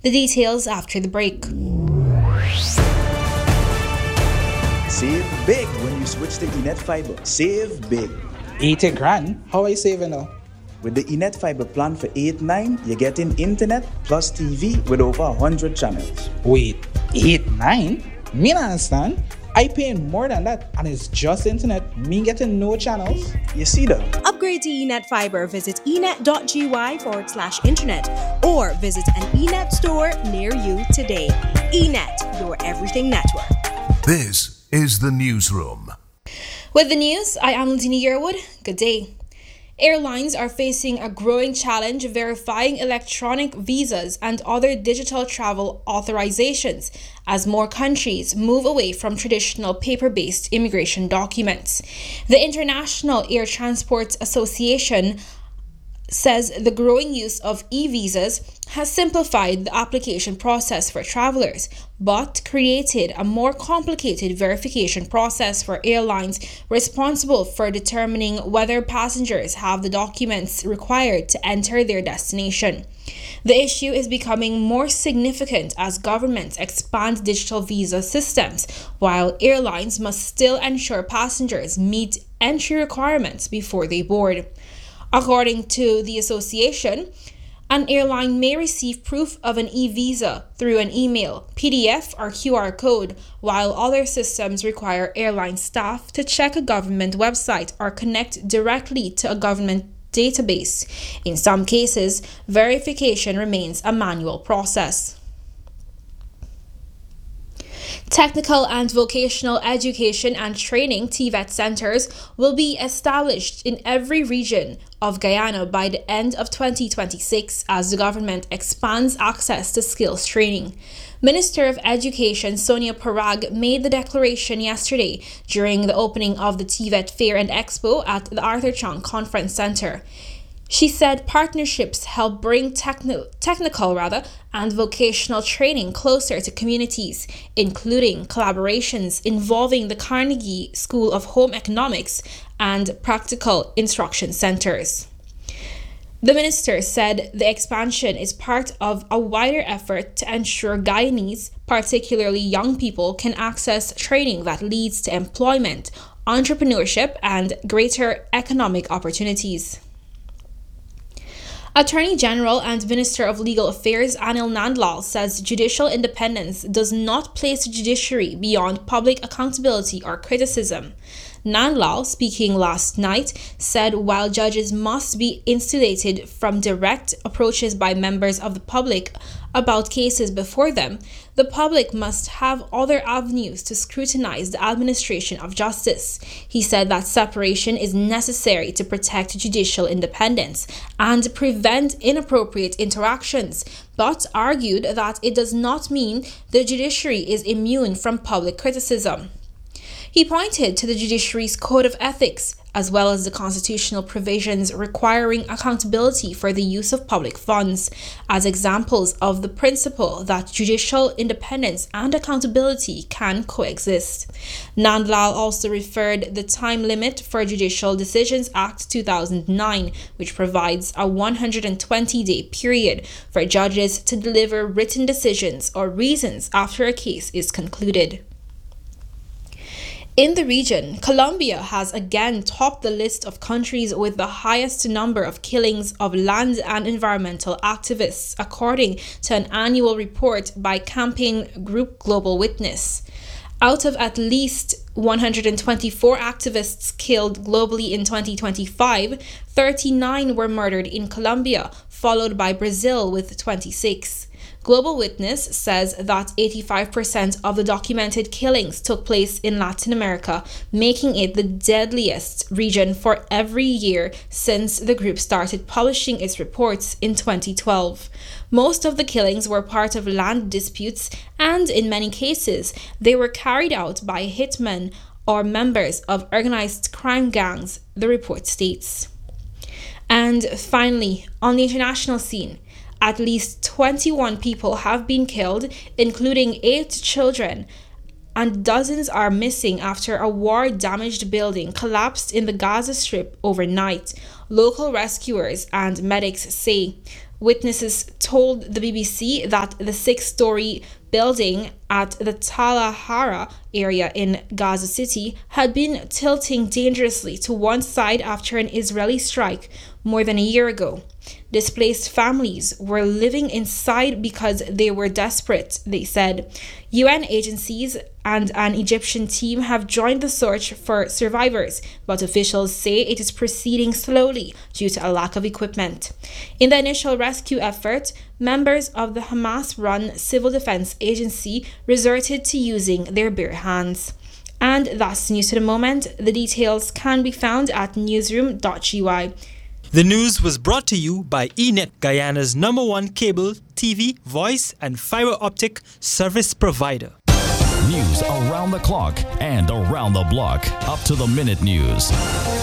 The details after the break. Save big when you switch to Enet Fiber. Save big. 80 grand? How I saving now? With the Enet Fiber plan for 8-9, you're getting internet plus TV with over 100 channels. Wait, 8-9? Me not understand. I paying more than that and it's just internet. Me getting no channels. You see that? Upgrade to Enet Fiber. Visit enet.gy/internet or visit an Enet store near you today. Enet, your everything network. This is the Newsroom. With the news, I am Lindina Yearwood. Good day. Airlines are facing a growing challenge verifying electronic visas and other digital travel authorizations as more countries move away from traditional paper-based immigration documents. The International Air Transport Association says the growing use of e-visas has simplified the application process for travelers, but created a more complicated verification process for airlines responsible for determining whether passengers have the documents required to enter their destination. The issue is becoming more significant as governments expand digital visa systems, while airlines must still ensure passengers meet entry requirements before they board. According to the association, an airline may receive proof of an e-visa through an email, PDF, or QR code, while other systems require airline staff to check a government website or connect directly to a government database. In some cases, verification remains a manual process. Technical and vocational education and training TVET centers will be established in every region of Guyana by the end of 2026 as the government expands access to skills training. Minister of Education Sonia Parag made the declaration yesterday during the opening of the TVET Fair and Expo at the Arthur Chong Conference Center. She said partnerships help bring technical and vocational training closer to communities, including collaborations involving the Carnegie School of Home Economics and practical instruction centers. The minister said the expansion is part of a wider effort to ensure Guyanese, particularly young people, can access training that leads to employment, entrepreneurship, and greater economic opportunities. Attorney General and Minister of Legal Affairs Anil Nandlal says judicial independence does not place the judiciary beyond public accountability or criticism. Nandlal, speaking last night, said while judges must be insulated from direct approaches by members of the public about cases before them, the public must have other avenues to scrutinize the administration of justice. He said that separation is necessary to protect judicial independence and prevent inappropriate interactions, but argued that it does not mean the judiciary is immune from public criticism. He pointed to the judiciary's code of ethics, as well as the constitutional provisions requiring accountability for the use of public funds, as examples of the principle that judicial independence and accountability can coexist. Nandlal also referred the time limit for Judicial Decisions Act 2009, which provides a 120-day period for judges to deliver written decisions or reasons after a case is concluded. In the region, Colombia has again topped the list of countries with the highest number of killings of land and environmental activists, according to an annual report by campaign group Global Witness. Out of at least 124 activists killed globally in 2025, 39 were murdered in Colombia, followed by Brazil with 26. Global Witness says that 85% of the documented killings took place in Latin America, making it the deadliest region for every year since the group started publishing its reports in 2012. Most of the killings were part of land disputes, and in many cases, they were carried out by hitmen or members of organized crime gangs, the report states. And finally, on the international scene, at least 21 people have been killed, including 8 children, and dozens are missing after a war-damaged building collapsed in the Gaza Strip overnight, local rescuers and medics say. Witnesses told the BBC that the 6-story building at the Talahara area in Gaza City had been tilting dangerously to one side after an Israeli strike more than a year ago. Displaced families were living inside because they were desperate, they said. UN agencies and an Egyptian team have joined the search for survivors, but officials say it is proceeding slowly due to a lack of equipment. In the initial rescue effort, members of the Hamas-run Civil Defense Agency resorted to using their bare hands. And that's news to the moment. The details can be found at newsroom.gy. The news was brought to you by eNet, Guyana's #1 cable, TV, voice, and fiber optic service provider. News around the clock and around the block. Up to the minute news.